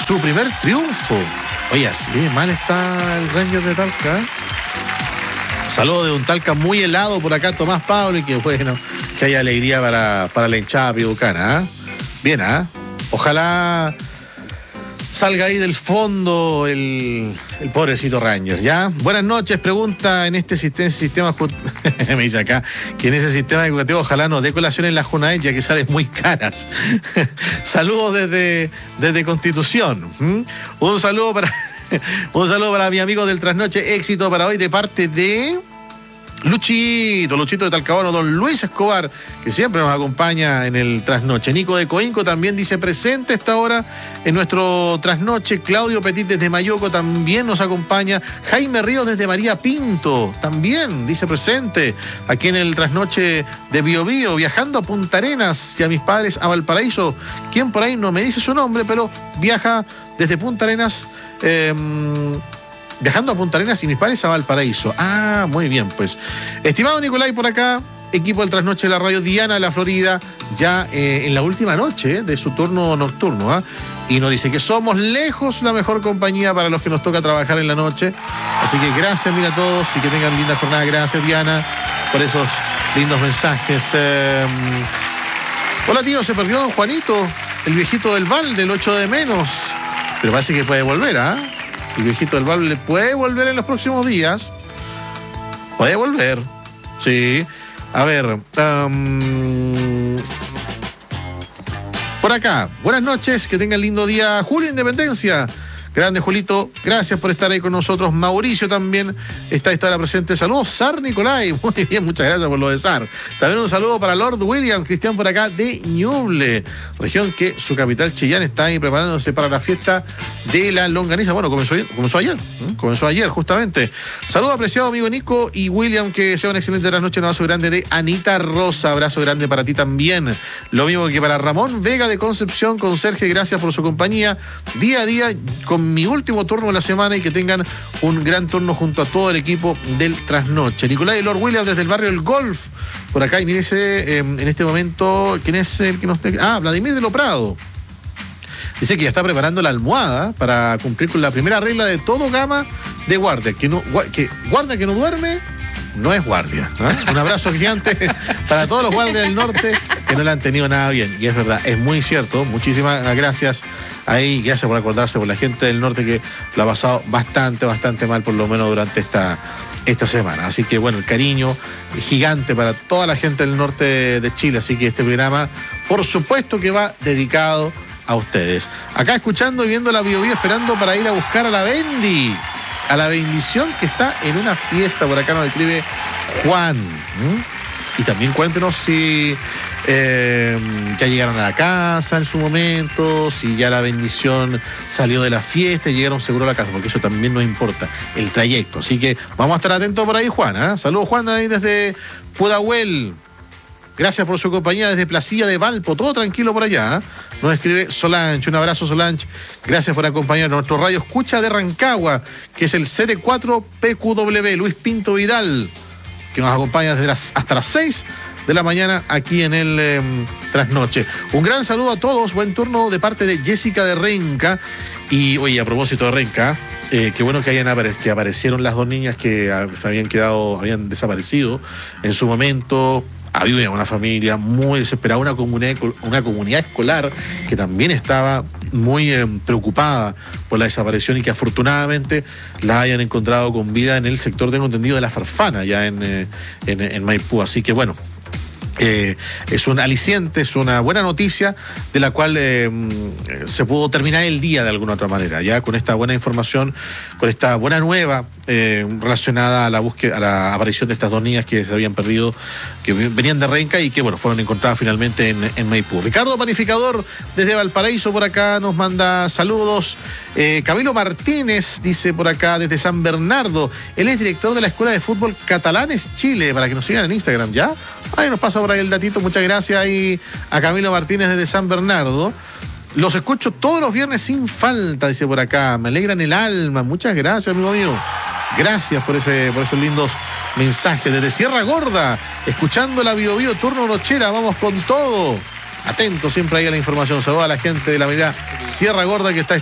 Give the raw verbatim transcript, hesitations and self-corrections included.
su primer triunfo. Oye, así de mal está el Rangers de Talca. Saludos de un Talca muy helado por acá, Tomás Pablo, y que bueno, que haya alegría para, para la hinchada piucana. ¿eh? Bien, ¿ah? ¿eh? Ojalá salga ahí del fondo el, el pobrecito Rangers, ¿ya? Buenas noches, pregunta en este sistema, sistema me dice acá, que en ese sistema educativo ojalá no dé colación en la Junaed, ya que salen muy caras. Saludos desde, desde Constitución. ¿Mm? Un saludo para un saludo para mi amigo del Trasnoche, éxito para hoy de parte de Luchito, Luchito de Talcahuano, don Luis Escobar, que siempre nos acompaña en el Trasnoche. Nico de Coinco también dice presente a esta hora en nuestro Trasnoche. Claudio Petit desde Mayoco también nos acompaña. Jaime Ríos desde María Pinto también dice presente aquí en el Trasnoche de Bio Bio, viajando a Punta Arenas y a mis padres a Valparaíso. Quien por ahí no me dice su nombre, pero viaja desde Punta Arenas. Eh, Viajando a Punta Arenas y mis padres a Valparaíso. Ah, muy bien, pues. Estimado Nicolai, por acá, equipo del Trasnoche de la Radio, Diana de la Florida, ya eh, en la última noche eh, de su turno nocturno. ¿eh? Y nos dice que somos lejos la mejor compañía para los que nos toca trabajar en la noche. Así que gracias, mira a todos, y que tengan linda jornada. Gracias, Diana, por esos lindos mensajes. Eh, hola, tío, se perdió don Juanito, el viejito del Valde, lo echo de menos. Pero parece que puede volver, ¿ah? ¿eh? El viejito del Valde puede volver en los próximos días. Puede volver. Sí. A ver. Um, por acá. Buenas noches. Que tengan lindo día. Julio Independencia. Grande, Julito. Gracias por estar ahí con nosotros. Mauricio también está a esta hora presente. Saludos, Sar Nicolai. Muy bien, muchas gracias por lo de Sar. También un saludo para Lord William, Cristian por acá de Ñuble, región que su capital Chillán está ahí preparándose para la fiesta de la longaniza. Bueno, comenzó, comenzó ayer. ¿eh? Comenzó ayer, justamente. Saludo apreciado, amigo Nico y William. Que sea una excelente noche. Un abrazo grande de Anita Rosa. Abrazo grande para ti también. Lo mismo que para Ramón Vega de Concepción. Conserje, gracias por su compañía. Día a día, con mi último turno de la semana, y que tengan un gran turno junto a todo el equipo del Trasnoche. Nicolai y Lord William desde el barrio El Golf, por acá, y mírese eh, en este momento, ¿quién es el que nos... Ah, Vladimir de lo Prado. Dice que ya está preparando la almohada para cumplir con la primera regla de todo gama de guardia, que, no, que guardia que no duerme no es guardia. ¿eh? Un abrazo gigante para todos los guardias del norte que no le han tenido nada bien. Y es verdad, es muy cierto. Muchísimas gracias ahí. Gracias por acordarse por la gente del norte que lo ha pasado bastante, bastante mal, por lo menos durante esta, esta semana. Así que bueno, el cariño gigante para toda la gente del norte de Chile. Así que este programa, por supuesto que va dedicado a ustedes. Acá escuchando y viendo la Bio Bio, esperando para ir a buscar a la Bendy. A la bendición, que está en una fiesta. Por acá nos escribe Juan. ¿Mm? Y también cuéntenos si eh, ya llegaron a la casa en su momento, si ya la bendición salió de la fiesta y llegaron seguro a la casa, porque eso también nos importa, el trayecto. Así que vamos a estar atentos por ahí, Juan. ¿eh? Saludos, Juan, ahí desde Pudahuel. Gracias por su compañía desde Placilla de Valpo. Todo tranquilo por allá. ¿eh? Nos escribe Solange. Un abrazo, Solange. Gracias por acompañarnos. Nuestro radio escucha de Rancagua, que es el C D cuatro P Q W. Luis Pinto Vidal, que nos acompaña desde las, hasta las seis de la mañana aquí en el eh, Trasnoche. Un gran saludo a todos. Buen turno de parte de Jessica de Renca. Y, oye, a propósito de Renca, eh, qué bueno que hayan apare- que aparecieron las dos niñas que ah, se habían quedado, habían desaparecido en su momento. Había una familia muy desesperada, una comunidad, una comunidad escolar que también estaba muy eh, preocupada por la desaparición, y que afortunadamente la hayan encontrado con vida en el sector, tengo entendido, de la Farfana, ya en, eh, en, en Maipú. Así que bueno, Eh, es un aliciente, es una buena noticia de la cual eh, se pudo terminar el día de alguna otra manera, ya con esta buena información, con esta buena nueva eh, relacionada a la búsqueda, a la aparición de estas dos niñas que se habían perdido, que venían de Renca y que bueno, fueron encontradas finalmente en, en Maipú. Ricardo Panificador desde Valparaíso por acá nos manda saludos. eh, Camilo Martínez dice por acá desde San Bernardo, él es director de la Escuela de Fútbol Catalanes Chile, para que nos sigan en Instagram, ¿ya? Ahí nos pasa por ahí el datito. Muchas gracias ahí a Camilo Martínez desde San Bernardo. Los escucho todos los viernes sin falta, dice por acá. Me alegran el alma. Muchas gracias, amigo mío. Gracias por ese, por esos lindos mensajes. Desde Sierra Gorda, escuchando la Bio Bio, turno nochera. Vamos con todo. Atento siempre ahí a la información. Saludos a la gente de la avenida Sierra Gorda que está